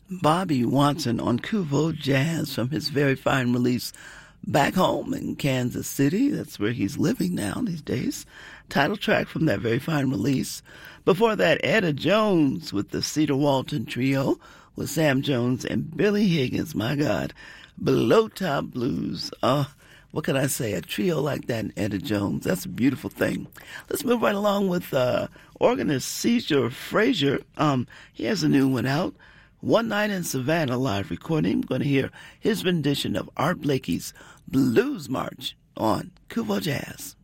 Bobby Watson on Kuvo Jazz from his very fine release back home in Kansas City. That's where he's living now these days. Title track from that very fine release. Before that, Etta Jones with the Cedar Walton Trio with Sam Jones and Billy Higgins. My God, Below Top Blues. What can I say? A trio like that and Etta Jones. That's a beautiful thing. Let's move right along with organist Caesar Frazier. He has a new one out. One Night in Savannah live recording. We're going to hear his rendition of Art Blakey's Blues March on Kuvo Jazz.